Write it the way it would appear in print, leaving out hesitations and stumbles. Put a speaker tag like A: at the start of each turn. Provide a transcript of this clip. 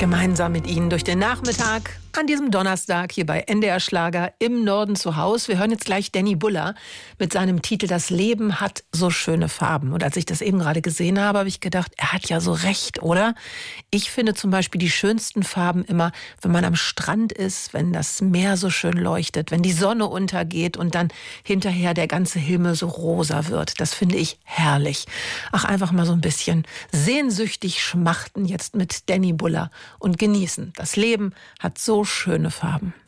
A: Gemeinsam mit Ihnen durch den Nachmittag an diesem Donnerstag hier bei NDR Schlager im Norden zu Hause. Wir hören jetzt gleich Danny Buller mit seinem Titel Das Leben hat so schöne Farben. Und als ich das eben gerade gesehen habe, habe ich gedacht, er hat ja so recht, oder? Ich finde zum Beispiel die schönsten Farben immer, wenn man am Strand ist, wenn das Meer so schön leuchtet, wenn die Sonne untergeht und dann hinterher der ganze Himmel so rosa wird. Das finde ich herrlich. Ach, einfach mal so ein bisschen sehnsüchtig schmachten jetzt mit Danny Buller und genießen. Das Leben hat so schöne Farben.